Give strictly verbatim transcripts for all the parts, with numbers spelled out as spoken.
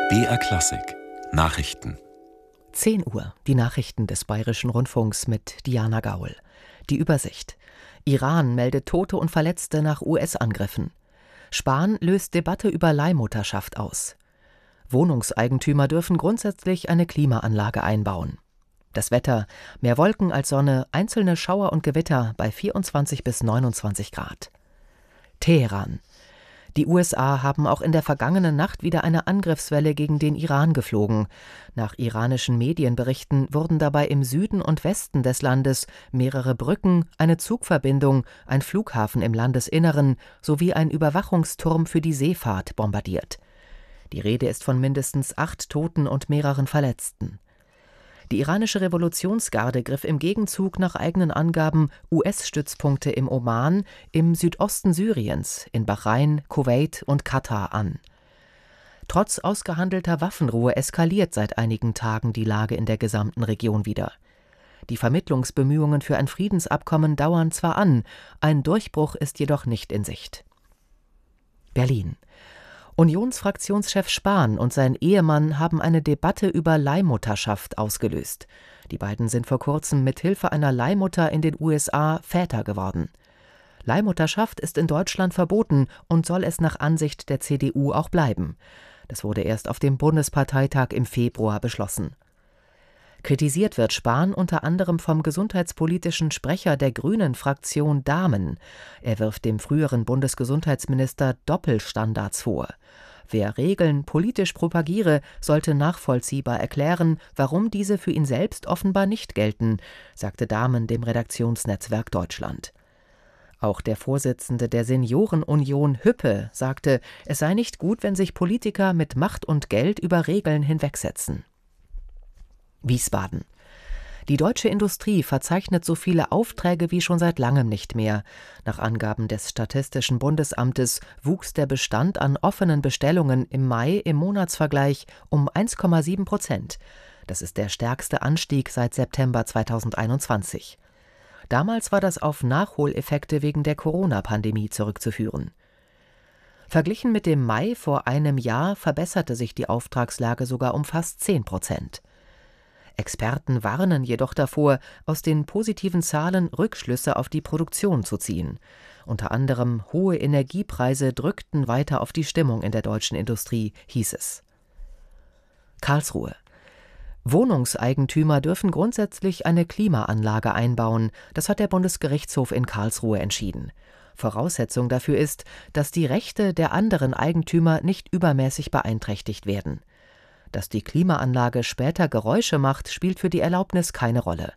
B R Klassik Nachrichten. zehn Uhr, die Nachrichten des Bayerischen Rundfunks mit Diana Gaul. Die Übersicht. Iran meldet Tote und Verletzte nach U S-Angriffen. Spahn löst Debatte über Leihmutterschaft aus. Wohnungseigentümer dürfen grundsätzlich eine Klimaanlage einbauen. Das Wetter: mehr Wolken als Sonne, einzelne Schauer und Gewitter bei vierundzwanzig bis neunundzwanzig Grad. Teheran. Die U S A haben auch in der vergangenen Nacht wieder eine Angriffswelle gegen den Iran geflogen. Nach iranischen Medienberichten wurden dabei im Süden und Westen des Landes mehrere Brücken, eine Zugverbindung, ein Flughafen im Landesinneren sowie ein Überwachungsturm für die Seefahrt bombardiert. Die Rede ist von mindestens acht Toten und mehreren Verletzten. Die iranische Revolutionsgarde griff im Gegenzug nach eigenen Angaben U S-Stützpunkte im Oman, im Südosten Syriens, in Bahrain, Kuwait und Katar an. Trotz ausgehandelter Waffenruhe eskaliert seit einigen Tagen die Lage in der gesamten Region wieder. Die Vermittlungsbemühungen für ein Friedensabkommen dauern zwar an, ein Durchbruch ist jedoch nicht in Sicht. Berlin. Unionsfraktionschef Spahn und sein Ehemann haben eine Debatte über Leihmutterschaft ausgelöst. Die beiden sind vor kurzem mit Hilfe einer Leihmutter in den U S A Väter geworden. Leihmutterschaft ist in Deutschland verboten und soll es nach Ansicht der C D U auch bleiben. Das wurde erst auf dem Bundesparteitag im Februar beschlossen. Kritisiert wird Spahn unter anderem vom gesundheitspolitischen Sprecher der Grünen-Fraktion Dahmen. Er wirft dem früheren Bundesgesundheitsminister Doppelstandards vor. Wer Regeln politisch propagiere, sollte nachvollziehbar erklären, warum diese für ihn selbst offenbar nicht gelten, sagte Dahmen dem Redaktionsnetzwerk Deutschland. Auch der Vorsitzende der Seniorenunion Hüppe sagte, es sei nicht gut, wenn sich Politiker mit Macht und Geld über Regeln hinwegsetzen. Wiesbaden. Die deutsche Industrie verzeichnet so viele Aufträge wie schon seit langem nicht mehr. Nach Angaben des Statistischen Bundesamtes wuchs der Bestand an offenen Bestellungen im Mai im Monatsvergleich um eins Komma sieben Prozent. Das ist der stärkste Anstieg seit September zweitausendeinundzwanzig. Damals war das auf Nachholeffekte wegen der Corona-Pandemie zurückzuführen. Verglichen mit dem Mai vor einem Jahr verbesserte sich die Auftragslage sogar um fast zehn Prozent. Experten warnen jedoch davor, aus den positiven Zahlen Rückschlüsse auf die Produktion zu ziehen. Unter anderem hohe Energiepreise drückten weiter auf die Stimmung in der deutschen Industrie, hieß es. Karlsruhe. Wohnungseigentümer dürfen grundsätzlich eine Klimaanlage einbauen. Das hat der Bundesgerichtshof in Karlsruhe entschieden. Voraussetzung dafür ist, dass die Rechte der anderen Eigentümer nicht übermäßig beeinträchtigt werden. Dass die Klimaanlage später Geräusche macht, spielt für die Erlaubnis keine Rolle.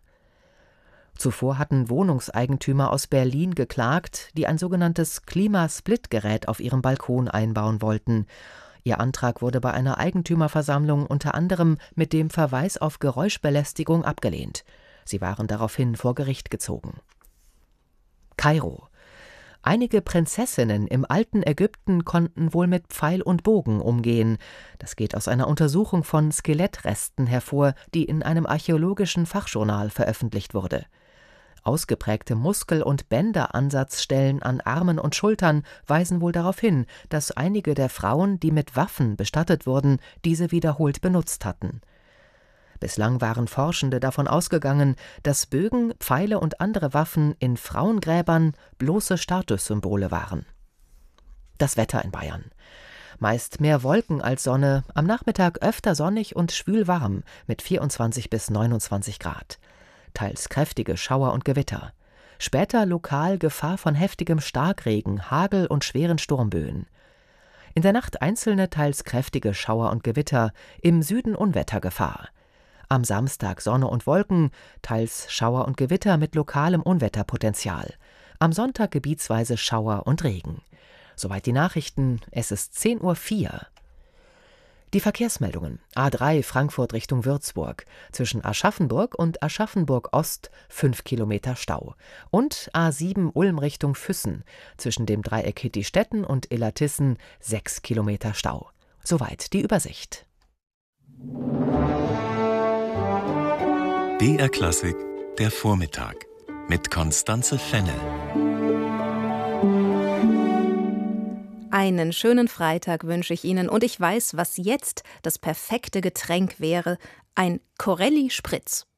Zuvor hatten Wohnungseigentümer aus Berlin geklagt, die ein sogenanntes Klimasplitgerät auf ihrem Balkon einbauen wollten. Ihr Antrag wurde bei einer Eigentümerversammlung unter anderem mit dem Verweis auf Geräuschbelästigung abgelehnt. Sie waren daraufhin vor Gericht gezogen. Kairo. Einige Prinzessinnen im alten Ägypten konnten wohl mit Pfeil und Bogen umgehen. Das geht aus einer Untersuchung von Skelettresten hervor, die in einem archäologischen Fachjournal veröffentlicht wurde. Ausgeprägte Muskel- und Bänderansatzstellen an Armen und Schultern weisen wohl darauf hin, dass einige der Frauen, die mit Waffen bestattet wurden, diese wiederholt benutzt hatten. Bislang waren Forschende davon ausgegangen, dass Bögen, Pfeile und andere Waffen in Frauengräbern bloße Statussymbole waren. Das Wetter in Bayern. Meist mehr Wolken als Sonne, am Nachmittag öfter sonnig und schwül warm mit vierundzwanzig bis neunundzwanzig Grad. Teils kräftige Schauer und Gewitter. Später lokal Gefahr von heftigem Starkregen, Hagel und schweren Sturmböen. In der Nacht einzelne, teils kräftige Schauer und Gewitter, im Süden Unwettergefahr. Am Samstag Sonne und Wolken, teils Schauer und Gewitter mit lokalem Unwetterpotenzial. Am Sonntag gebietsweise Schauer und Regen. Soweit die Nachrichten, es ist zehn Uhr vier. Die Verkehrsmeldungen. A drei Frankfurt Richtung Würzburg. Zwischen Aschaffenburg und Aschaffenburg-Ost fünf Kilometer Stau. Und A sieben Ulm Richtung Füssen. Zwischen dem Dreieck Hittistetten und Illertissen sechs Kilometer Stau. Soweit die Übersicht. B R Klassik, der Vormittag mit Constanze Fennel. Einen schönen Freitag wünsche ich Ihnen und ich weiß, was jetzt das perfekte Getränk wäre: ein Corelli Spritz.